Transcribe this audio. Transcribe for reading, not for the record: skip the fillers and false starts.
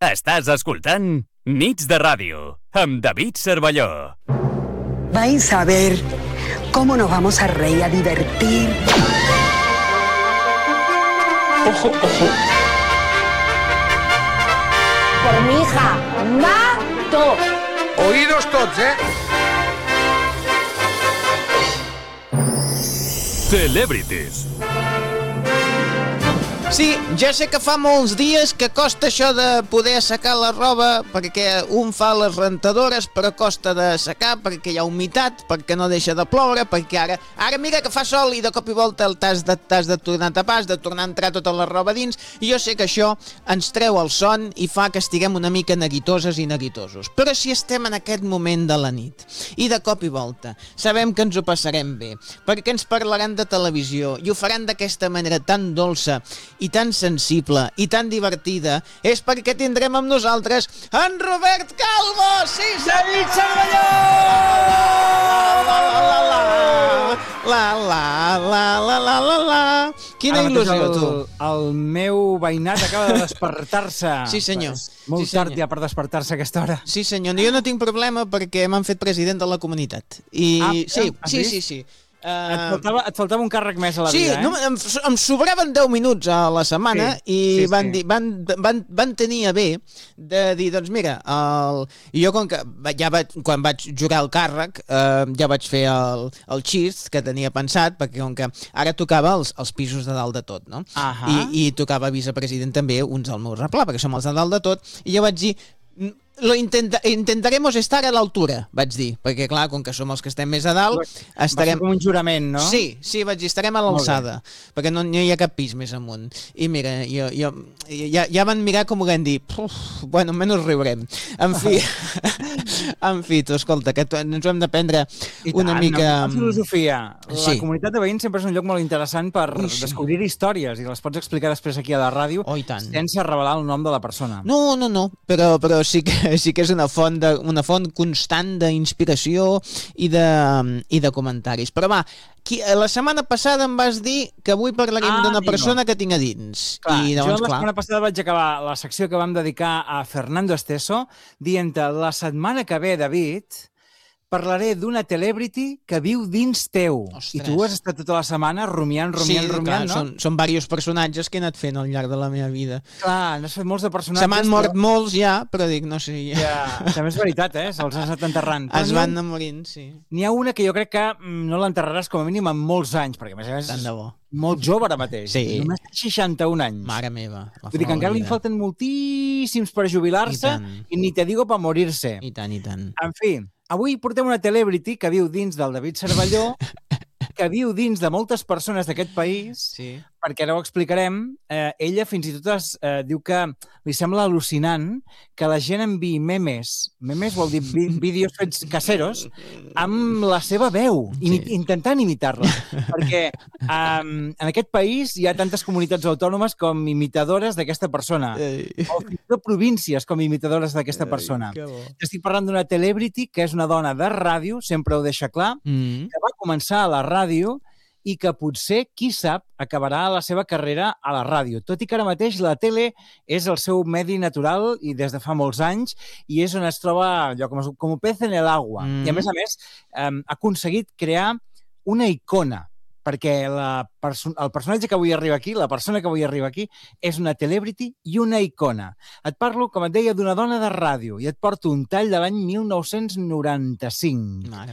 Estàs escoltant Nits de Ràdio amb David Cervelló. Vais a ver cómo nos vamos a reír, a divertir. Ojo, ojo. Por mi hija, mato. Oídos tots, Celebrities. Sí, ja sé que fa molts dies que costa això de poder assecar la roba, perquè un fa les rentadores, però costa de assecar, perquè hi ha humitat, perquè no deixa de ploure, perquè ara mira que fa sol i de cop i volta t'has de tornar a tapar, has de tornar a entrar tota la roba dins, i jo sé que això ens treu el son i fa que estiguem una mica neguitoses i neguitosos. Però si estem en aquest moment de la nit, i de cop i volta sabem que ens ho passarem bé, perquè ens parlaran de televisió, i ho faran d'aquesta manera tan dolça, i tan sensible i tan divertida, és perquè tindrem amb nosaltres en Robert Calvo! Sí, David Cervelló! La. Quina il·lusió, tu. El meu veïnat acaba de despertar-se. Sí, senyor. Molt tard ja per despertar-se a aquesta hora. Sí, senyor. Jo no tinc problema perquè m'han fet president de la comunitat. I sí. Et faltava un càrrec més a la vida, no, em sobraven 10 minuts a la setmana i van tenir a bé de dir, doncs mira, jo quan vaig jurar el càrrec ja vaig fer el xist que tenia pensat, perquè com que ara tocava els pisos de dalt de tot, no? I tocava vicepresident també uns al meu replà, perquè som els de dalt de tot, i jo vaig dir, intentaremos estar a l'altura, vaig dir, perquè clar, com que som els que estem més a dalt, estarem... Va ser com un jurament, no? Sí, vaig dir, estarem a l'alçada, perquè no hi ha cap pis més amunt. I mira, ja van mirar com ho van dir, bueno, menys riurem. En fi, tu, escolta, que ens ho hem de prendre una mica... La filosofia. La comunitat de veïns sempre és un lloc molt interessant per descobrir històries, i les pots explicar després aquí a la ràdio sense revelar el nom de la persona. No, però sí que és una font constant d'inspiració i de comentaris. Però va, la setmana passada em vas dir que avui parlarem d'una persona que tinc a dins. Jo la setmana passada vaig acabar la secció que vam dedicar a Fernando Esteso dient-te, la setmana que ve, David, parlaré d'una celebrity que viu dins teu. Ostres. I tu has estat tota la setmana rumiant, no? Són diversos personatges que he anat fent al llarg de la meva vida. Clar, n'has fet molts de personatges. Se m'han mort molts ja, però dic, no sé... Ja, també és veritat, se'ls has anat enterrant. Es van anar morint, sí. N'hi ha una que jo crec que no l'enterraràs com a mínim en molts anys, perquè a més a més és molt jove ara mateix. Sí. Només té 61 anys. Mare meva. Vull dir que encara li falten moltíssims per jubilar-se i ni te digo per morir-se. I tant. En fi, avui portem una celebrity que viu dins del David Cervelló, que viu dins de moltes persones d'aquest país, perquè ara ho explicarem. Ella fins i tot diu que li sembla al·lucinant que la gent enviï memes vol dir vídeos fets caseros, amb la seva veu, intentant imitar-la. Perquè en aquest país hi ha tantes comunitats autònomes com imitadores d'aquesta persona, o fins i tot províncies com imitadores d'aquesta persona. Estic parlant d'una celebrity que és una dona de ràdio, sempre ho deixa clar, que va començar a la ràdio i que potser, qui sap, acabarà la seva carrera a la ràdio. Tot i que ara mateix la tele és el seu medi natural i des de fa molts anys i és on es troba allò com un pez en el agua. I a més, ha aconseguit crear una icona, perquè el personatge que avui arriba aquí, la persona que avui arriba aquí, és una celebrity i una icona. Et parlo, com et deia, d'una dona de ràdio i et porto un tall de l'any 1995.